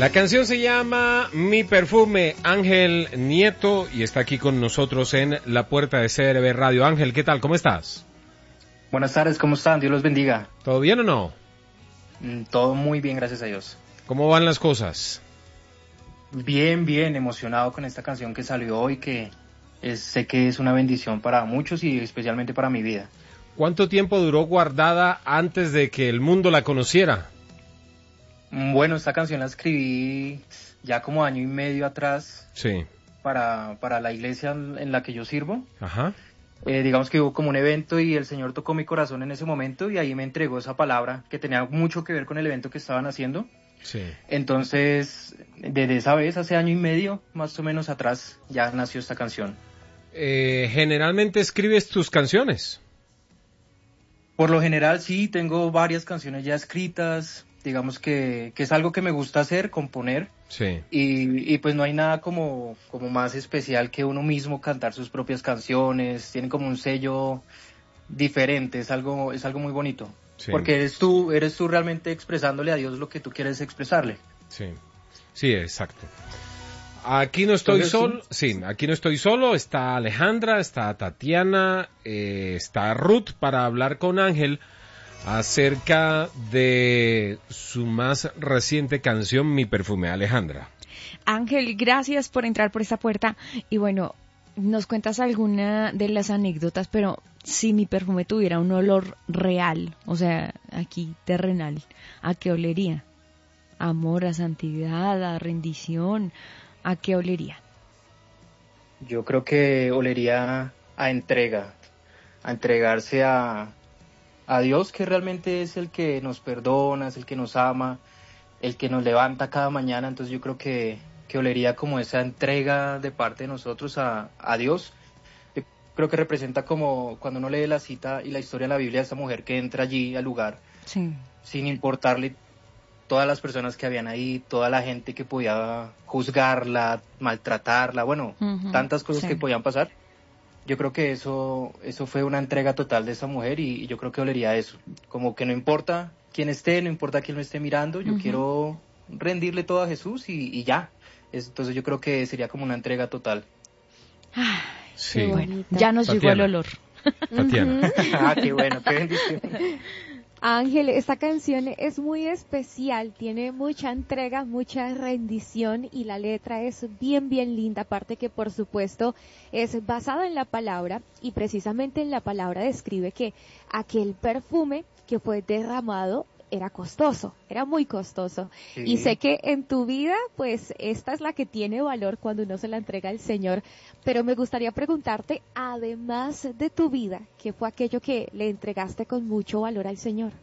La canción se llama Mi Perfume, Ángel Nieto, y está aquí con nosotros en la puerta de CRB Radio. Ángel, ¿qué tal? ¿Cómo estás? Buenas tardes, ¿cómo están? Dios los bendiga. ¿Todo bien o no? Todo muy bien, gracias a Dios. ¿Cómo van las cosas? Bien, emocionado con esta canción que salió hoy, sé que es una bendición para muchos y especialmente para mi vida. ¿Cuánto tiempo duró guardada antes de que el mundo la conociera? Bueno, esta canción la escribí ya como 1.5 años atrás. Sí. Para la iglesia en la que yo sirvo. Ajá. Digamos que hubo como un evento y el Señor tocó mi corazón en ese momento y ahí me entregó esa palabra que tenía mucho que ver con el evento que estaban haciendo. Sí. Entonces, desde esa vez, hace 1.5 años más o menos atrás, ya nació esta canción. ¿Generalmente escribes tus canciones? Por lo general sí, tengo varias canciones ya escritas, digamos que es algo que me gusta hacer, componer. Sí. Y pues no hay nada como más especial que uno mismo cantar sus propias canciones, tiene como un sello diferente, es algo muy bonito. Sí. Porque eres tú realmente expresándole a Dios lo que tú quieres expresarle. Sí, exacto. Aquí no estoy solo, aquí no estoy solo, está Alejandra, está Tatiana, está Ruth para hablar con Ángel acerca de su más reciente canción, Mi Perfume. Alejandra. Ángel, gracias por entrar por esta puerta y bueno, nos cuentas alguna de las anécdotas, pero si Mi Perfume tuviera un olor real, o sea, aquí terrenal, ¿a qué olería? ¿Amor, a santidad, a rendición? ¿A qué olería? Yo creo que olería a entrega, a entregarse a Dios, que realmente es el que nos perdona, es el que nos ama, el que nos levanta cada mañana. Entonces yo creo que olería como esa entrega de parte de nosotros a Dios. Yo creo que representa como cuando uno lee la cita y la historia de la Biblia de esa mujer que entra allí al lugar, sí, sin importarle todas las personas que habían ahí, toda la gente que podía juzgarla, maltratarla, bueno, tantas cosas que podían pasar. Yo creo que eso fue una entrega total de esa mujer y yo creo que olería a eso. Como que no importa quién esté, no importa quién lo esté mirando, yo quiero rendirle todo a Jesús y ya. Entonces yo creo que sería como una entrega total. Sí. Bueno, ya nos llegó el olor. Tatiana. Qué bueno, qué bendición. Ángel, esta canción es muy especial, tiene mucha entrega, mucha rendición y la letra es bien linda, aparte que por supuesto es basada en la palabra y precisamente en la palabra describe que aquel perfume que fue derramado era costoso, era muy costoso. Sí. Y sé que en tu vida, pues, esta es la que tiene valor cuando uno se la entrega al Señor. Pero me gustaría preguntarte, además de tu vida, ¿qué fue aquello que le entregaste con mucho valor al Señor?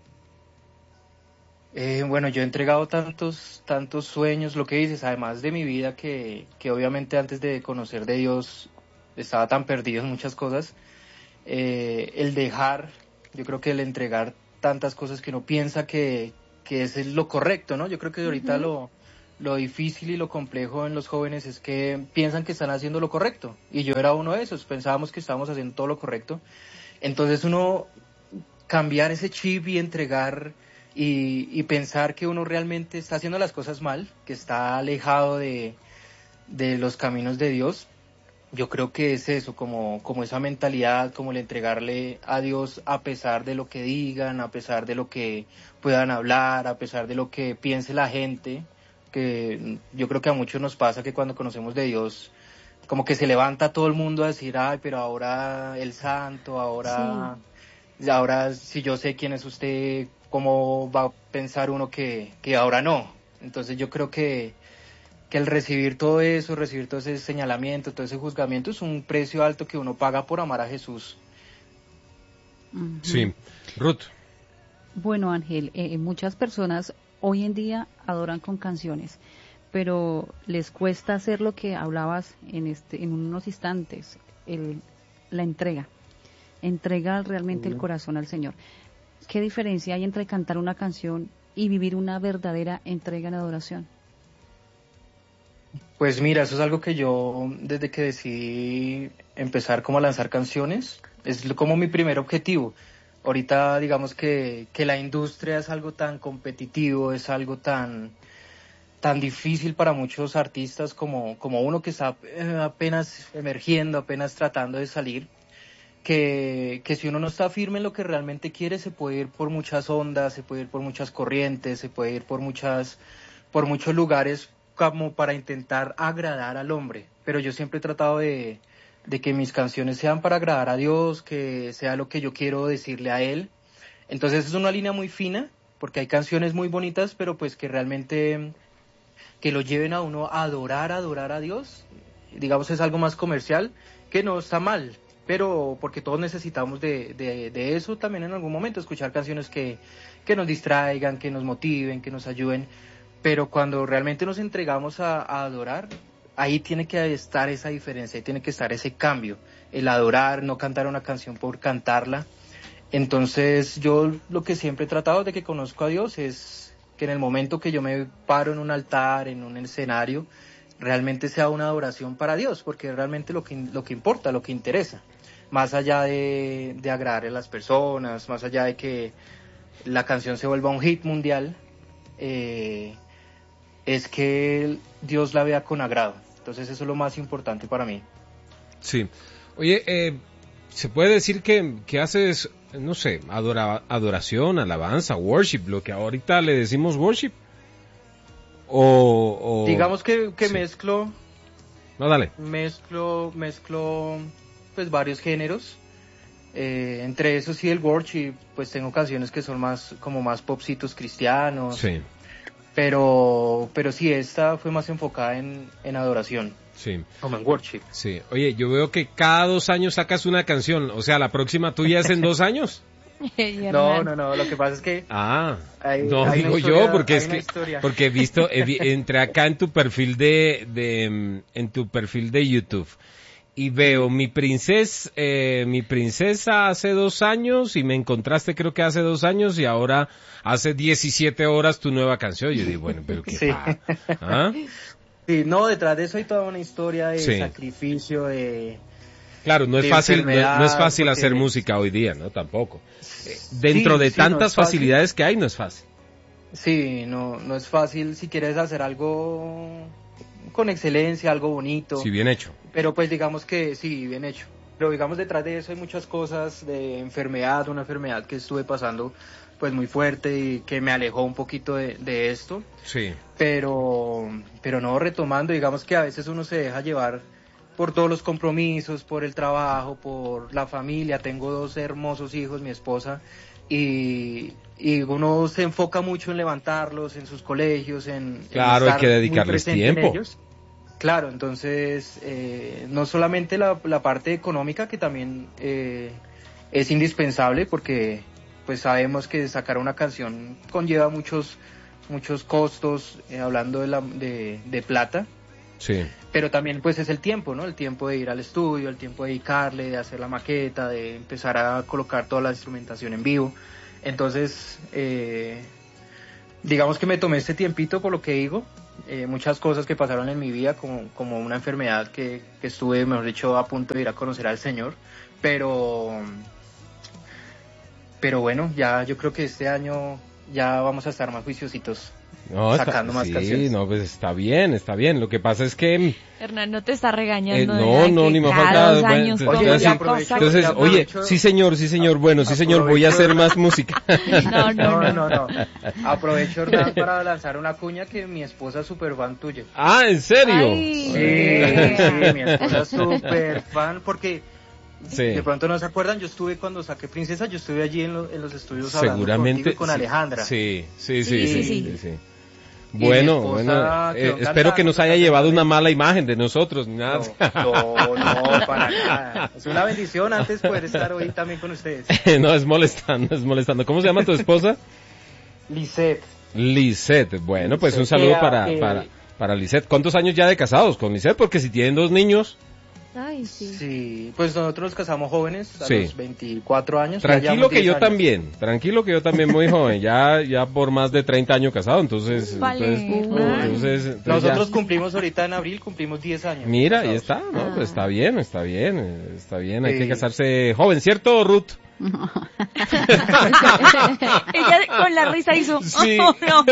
Bueno, yo he entregado tantos sueños, lo que dices, además de mi vida, que obviamente antes de conocer de Dios estaba tan perdido en muchas cosas. El dejar, yo creo que el entregar tantas cosas que uno piensa que es lo correcto, ¿no? Yo creo que ahorita lo difícil y lo complejo en los jóvenes es que piensan que están haciendo lo correcto, y yo era uno de esos, pensábamos que estábamos haciendo todo lo correcto. Entonces uno cambiar ese chip y entregar y pensar que uno realmente está haciendo las cosas mal, que está alejado de los caminos de Dios. Yo creo que es eso, como esa mentalidad, como el entregarle a Dios a pesar de lo que digan, a pesar de lo que puedan hablar, a pesar de lo que piense la gente, que yo creo que a muchos nos pasa que cuando conocemos de Dios, como que se levanta todo el mundo a decir, ay, pero ahora el santo, ahora si yo sé quién es usted, ¿cómo va a pensar uno que ahora no? Entonces yo creo que el recibir todo eso, recibir todo ese señalamiento, todo ese juzgamiento es un precio alto que uno paga por amar a Jesús. Sí. Ruth. Bueno, Ángel, muchas personas hoy en día adoran con canciones, pero les cuesta hacer lo que hablabas en unos instantes, la entrega realmente el corazón al Señor. ¿Qué diferencia hay entre cantar una canción y vivir una verdadera entrega en adoración? Pues mira, eso es algo que yo, desde que decidí empezar como a lanzar canciones, es como mi primer objetivo. Ahorita digamos que la industria es algo tan competitivo, es algo tan tan difícil para muchos artistas como uno que está apenas emergiendo, apenas tratando de salir, que si uno no está firme en lo que realmente quiere, se puede ir por muchas ondas, se puede ir por muchas corrientes, se puede ir por muchos lugares como para intentar agradar al hombre. Pero yo siempre he tratado de que mis canciones sean para agradar a Dios, que sea lo que yo quiero decirle a Él. Entonces es una línea muy fina, porque hay canciones muy bonitas, pero pues que realmente que lo lleven a uno a adorar a Dios. Digamos, es algo más comercial, que no está mal, pero porque todos necesitamos de eso también en algún momento, escuchar canciones que nos distraigan, que nos motiven, que nos ayuden, pero cuando realmente nos entregamos a adorar, ahí tiene que estar esa diferencia, ahí tiene que estar ese cambio, el adorar, no cantar una canción por cantarla. Entonces yo lo que siempre he tratado de que conozco a Dios es que en el momento que yo me paro en un altar, en un escenario, realmente sea una adoración para Dios, porque es realmente lo que importa, lo que interesa, más allá de agradar a las personas, más allá de que la canción se vuelva un hit mundial, es que Dios la vea con agrado. Entonces eso es lo más importante para mí. Sí. Oye, ¿se puede decir que haces, no sé, adoración, alabanza, worship, lo que ahorita le decimos worship? O digamos que sí. mezclo... No, dale. Mezclo pues varios géneros. Entre esos sí el worship, pues tengo canciones que son más popcitos cristianos. Sí. Pero sí, esta fue más enfocada en adoración. Sí. Como en worship. Sí. Oye, yo veo que cada 2 años sacas una canción. O sea, la próxima tuya es en 2 años. No, lo que pasa es que... No, digo yo, porque es que... Porque he visto, entré acá en tu perfil en tu perfil de YouTube y veo mi princesa hace 2 años y me encontraste creo que hace 2 años y ahora hace 17 horas tu nueva canción. Yo digo, bueno, pero ¿qué pasa? ¿Ah? Sí, no, detrás de eso hay toda una historia de sacrificio, de... Claro, no es fácil hacer música hoy día, ¿no? Tampoco. Dentro de tantas facilidades que hay, no es fácil. Sí, no es fácil si quieres hacer algo con excelencia, algo bonito. Sí, bien hecho. Pero pues digamos que sí, bien hecho. Pero digamos detrás de eso hay muchas cosas de enfermedad, una enfermedad que estuve pasando pues muy fuerte y que me alejó un poquito de esto. Sí. Pero no, retomando, digamos que a veces uno se deja llevar por todos los compromisos, por el trabajo, por la familia. Tengo 2 hermosos hijos, mi esposa, y uno se enfoca mucho en levantarlos, en sus colegios, claro, hay que dedicarles tiempo. Claro, entonces no solamente la parte económica, que también es indispensable, porque pues sabemos que sacar una canción conlleva muchos costos, hablando de plata. Sí. Pero también pues es el tiempo, ¿no? El tiempo de ir al estudio, el tiempo de dedicarle, de hacer la maqueta, de empezar a colocar toda la instrumentación en vivo. Entonces, digamos que me tomé este tiempito, por lo que digo, muchas cosas que pasaron en mi vida, como una enfermedad que estuve, mejor dicho, a punto de ir a conocer al Señor, pero bueno, ya yo creo que este año ya vamos a estar más juiciositos. No, sacando más canciones. Sí, no, pues está bien. Lo que pasa es que... Hernán no te está regañando. No, ni me falta... Entonces, oye, sí señor, bueno, sí señor, voy a hacer más música. No. Aprovecho, Hernán, para lanzar una cuña, que mi esposa es súper fan tuya. Ah, ¿en serio? Sí, mi esposa es súper fan, porque... Sí. De pronto no se acuerdan, yo estuve cuando saqué Princesa, yo estuve allí en los estudios hablando contigo y con Alejandra. Sí. Bueno, espero que nos haya llevado una mala imagen de nosotros, ni nada. No, para nada. Es una bendición antes poder estar hoy también con ustedes. No, es molestando. ¿Cómo se llama tu esposa? Lisette. Bueno, pues un saludo para Lisette. ¿Cuántos años ya de casados con Lisette? Porque si tienen 2 niños... Ay, sí. Sí, pues nosotros nos casamos jóvenes, a los 24 años. Tranquilo que yo también, muy joven, ya por más de 30 años casado, entonces nosotros cumplimos ahorita en abril, cumplimos 10 años. Mira, ahí está, ¿no? Pues está bien, hay que casarse joven, ¿cierto, Ruth? Ella con la risa hizo... Sí. Oh, no.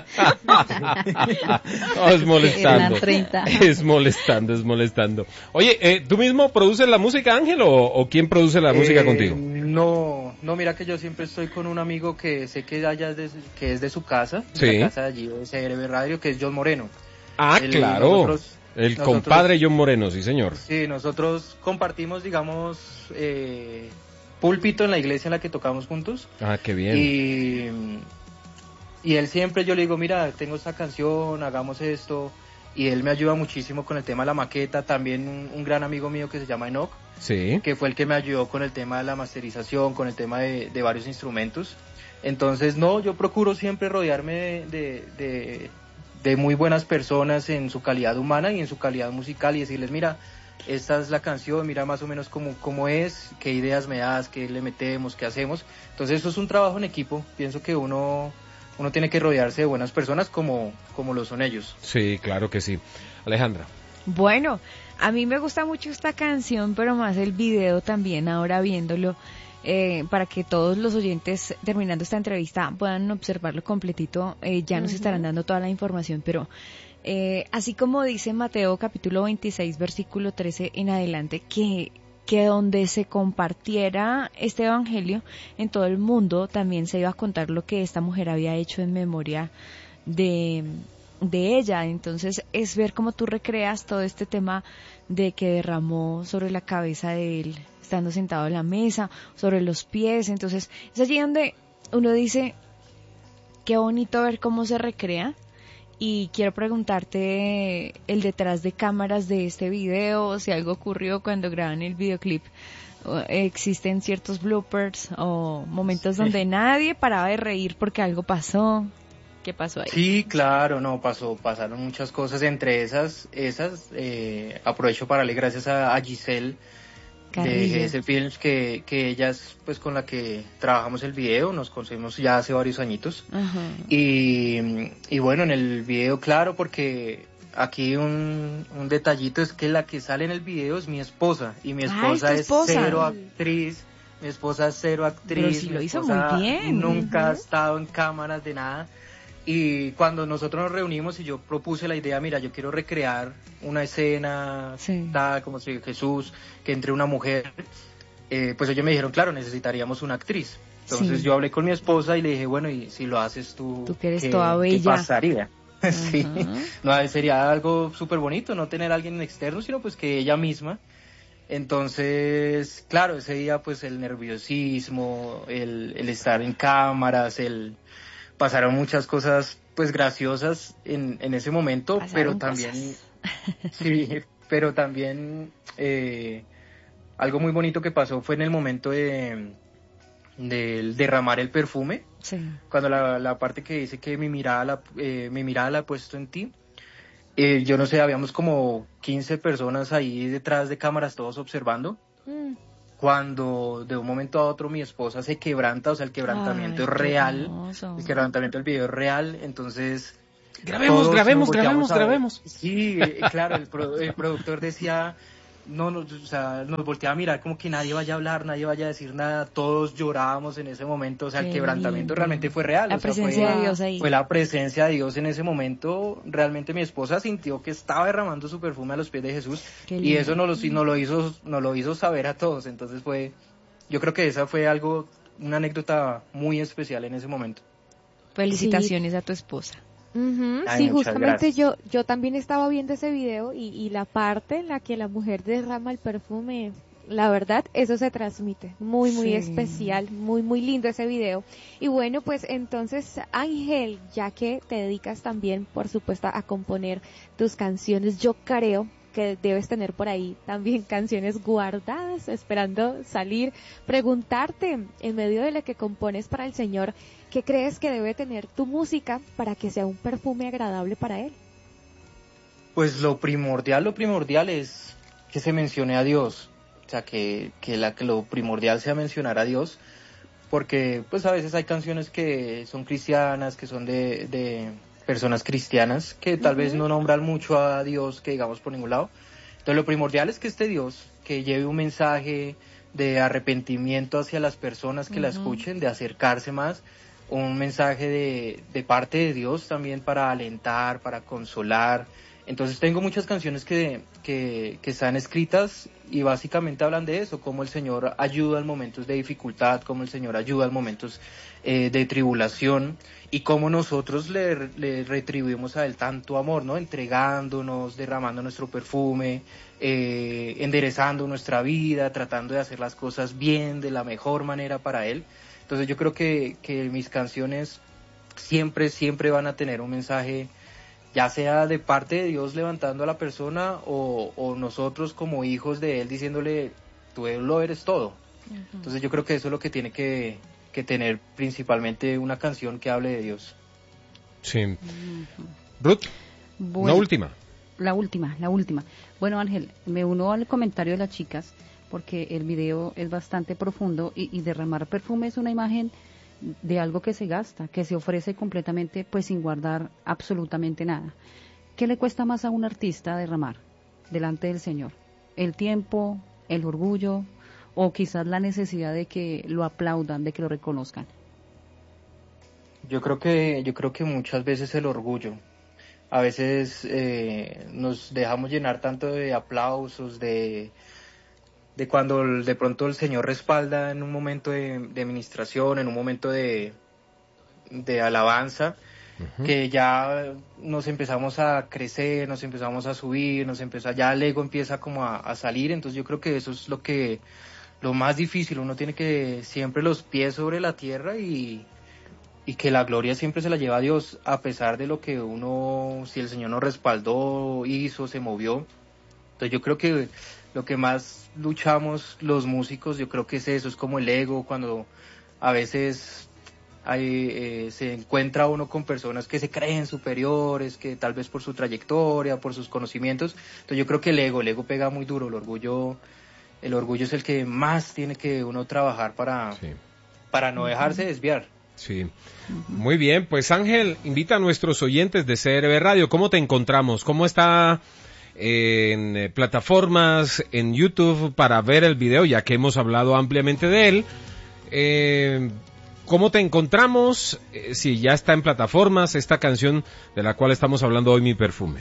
Oh, es molestando. Eran 30. Es molestando. Oye, ¿tú mismo produces la música, Ángel, o quién produce la música contigo? No, mira que yo siempre estoy con un amigo que sé que que es de su casa, Sí. la casa de allí de CRB Radio, que es John Moreno. Ah, claro. El compadre John Moreno, sí, señor. Sí, nosotros compartimos, digamos, púlpito en la iglesia en la que tocamos juntos. Ah, qué bien. Y él siempre, yo le digo, mira, tengo esta canción, hagamos esto. Y él me ayuda muchísimo con el tema de la maqueta. También un gran amigo mío que se llama Enoch, Sí. que fue el que me ayudó con el tema de la masterización, con el tema de varios instrumentos. Entonces, no, yo procuro siempre rodearme de muy buenas personas en su calidad humana y en su calidad musical y decirles, mira, esta es la canción, mira más o menos cómo es, qué ideas me das, qué le metemos, qué hacemos. Entonces eso es un trabajo en equipo. Pienso que uno tiene que rodearse de buenas personas como lo son ellos. Sí, claro que sí. Alejandra. Bueno, a mí me gusta mucho esta canción, pero más el video también, ahora viéndolo, para que todos los oyentes, terminando esta entrevista, puedan observarlo completito. Ya nos estarán dando toda la información, pero así como dice Mateo capítulo 26, versículo 13 en adelante, que donde se compartiera este evangelio en todo el mundo, también se iba a contar lo que esta mujer había hecho en memoria de ella. Entonces es ver cómo tú recreas todo este tema de que derramó sobre la cabeza de él estando sentado en la mesa, sobre los pies. Entonces es allí donde uno dice, qué bonito ver cómo se recrea. Y quiero preguntarte el detrás de cámaras de este video, si algo ocurrió cuando graban el videoclip. ¿Existen ciertos bloopers o momentos donde nadie paraba de reír porque algo pasó? ¿Qué pasó ahí? Sí, claro, no, pasaron muchas cosas, entre esas, aprovecho para darle gracias a Giselle Carrillo. de GS Films, que ella es pues con la que trabajamos el video, nos conocemos ya hace varios añitos. Ajá. Y bueno, en el video, claro, porque aquí un detallito es que la que sale en el video es mi esposa, y mi esposa es cero actriz. Mi esposa es cero actriz. Pero sí lo hizo muy bien. Nunca ha estado en cámaras de nada. Y cuando nosotros nos reunimos y yo propuse la idea, mira, yo quiero recrear una escena, tal como si Jesús, que entre una mujer, pues ellos me dijeron, claro, necesitaríamos una actriz. Entonces yo hablé con mi esposa y le dije, bueno, y si lo haces tú que eres toda bella, ¿qué pasaría? Sí, no, sería algo súper bonito, no tener a alguien externo, sino pues que ella misma. Entonces, claro, ese día pues el nerviosismo, el estar en cámaras, pasaron muchas cosas pues graciosas en ese momento, pero también sí, pero también algo muy bonito que pasó fue en el momento del derramar el perfume, cuando la parte que dice que mi mirada la he puesto en ti. Yo no sé, habíamos como 15 personas ahí detrás de cámaras, todos observando. Cuando de un momento a otro mi esposa se quebranta, o sea, el quebrantamiento es real, el quebrantamiento del video es real, entonces... Grabemos. Sí, claro, el productor decía, o sea, nos volteaba a mirar como que nadie vaya a hablar, nadie vaya a decir nada, todos llorábamos en ese momento, o sea, el quebrantamiento realmente fue real. La presencia de Dios ahí. Fue la presencia de Dios en ese momento, realmente mi esposa sintió que estaba derramando su perfume a los pies de Jesús, y eso nos lo hizo saber a todos. Entonces yo creo que esa fue una anécdota muy especial en ese momento. Felicitaciones a tu esposa. Sí, justamente yo también estaba viendo ese video y la parte en la que la mujer derrama el perfume, la verdad, eso se transmite, muy especial, muy lindo ese video. Y bueno, pues entonces, Ángel, ya que te dedicas también, por supuesto, a componer tus canciones, yo creo que debes tener por ahí también canciones guardadas, esperando salir, preguntarte, en medio de lo que compones para el Señor, ¿qué crees que debe tener tu música para que sea un perfume agradable para Él? Pues lo primordial es que se mencione a Dios, o sea, que lo primordial sea mencionar a Dios, porque pues a veces hay canciones que son cristianas, que son de personas cristianas, que tal vez no nombran mucho a Dios, que digamos por ningún lado. Entonces lo primordial es que este Dios, que lleve un mensaje de arrepentimiento hacia las personas que la escuchen, de acercarse más, un mensaje de parte de Dios también para alentar, para consolar. Entonces tengo muchas canciones que están escritas y básicamente hablan de eso, cómo el Señor ayuda en momentos de dificultad, cómo el Señor ayuda en momentos de tribulación y cómo nosotros le retribuimos a Él tanto amor, ¿no? Entregándonos, derramando nuestro perfume, enderezando nuestra vida, tratando de hacer las cosas bien, de la mejor manera para Él. Entonces yo creo que mis canciones siempre van a tener un mensaje, ya sea de parte de Dios levantando a la persona o nosotros como hijos de Él diciéndole, tú lo eres todo. Entonces yo creo que eso es lo que tiene que tener principalmente una canción que hable de Dios. Sí. Ruth, bueno, La última. Bueno, Ángel, me uno al comentario de las chicas, porque el video es bastante profundo y derramar perfume es una imagen de algo que se gasta, que se ofrece completamente, pues sin guardar absolutamente nada. ¿Qué le cuesta más a un artista derramar delante del Señor? ¿El tiempo, el orgullo o quizás la necesidad de que lo aplaudan, de que lo reconozcan? Yo creo que muchas veces el orgullo. A veces nos dejamos llenar tanto de aplausos, de cuando de pronto el Señor respalda en un momento de administración, en un momento de alabanza, que ya nos empezamos a crecer, nos empezamos a subir, ya el ego empieza como a salir. Entonces yo creo que eso es lo más difícil. Uno tiene que siempre los pies sobre la tierra y que la gloria siempre se la lleva a Dios, a pesar de lo que si el Señor nos respaldó, hizo, se movió. Entonces yo creo que lo que más luchamos los músicos, yo creo que es eso, es como el ego, cuando a veces se encuentra uno con personas que se creen superiores, que tal vez por su trayectoria, por sus conocimientos. Entonces yo creo que el ego pega muy duro, el orgullo es el que más tiene que uno trabajar para no dejarse desviar. Sí, muy bien, pues Ángel, invita a nuestros oyentes de CRB Radio, ¿cómo te encontramos? ¿Cómo está en plataformas, en YouTube para ver el video, ya que hemos hablado ampliamente de él? ¿Cómo te encontramos? Si ya está en plataformas, esta canción de la cual estamos hablando hoy, Mi Perfume.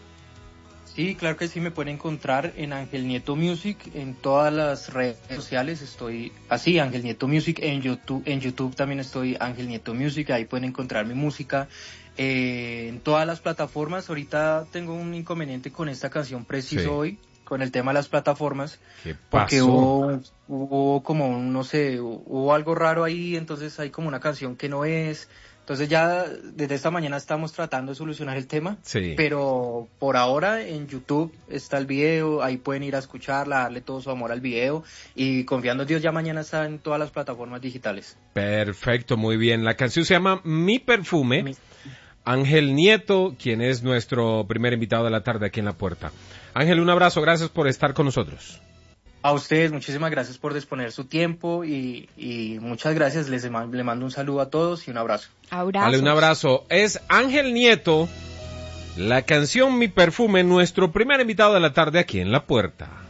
Sí, claro que sí, me pueden encontrar en Ángel Nieto Music, en todas las redes sociales estoy así, Ángel Nieto Music, en YouTube también estoy Ángel Nieto Music, ahí pueden encontrar mi música, en todas las plataformas. Ahorita tengo un inconveniente con esta canción preciso hoy, con el tema de las plataformas, porque hubo como, no sé, hubo algo raro ahí, entonces hay como una canción que no es. Entonces ya desde esta mañana estamos tratando de solucionar el tema, pero por ahora en YouTube está el video, ahí pueden ir a escucharla, darle todo su amor al video y confiando en Dios ya mañana está en todas las plataformas digitales. Perfecto, muy bien. La canción se llama Mi Perfume. Ángel Nieto, quien es nuestro primer invitado de la tarde aquí en La Puerta. Ángel, un abrazo, gracias por estar con nosotros. A ustedes, muchísimas gracias por disponer su tiempo y muchas gracias, le mando un saludo a todos y un abrazo. Dale un abrazo. Es Ángel Nieto, la canción Mi Perfume, nuestro primer invitado de la tarde aquí en La Puerta.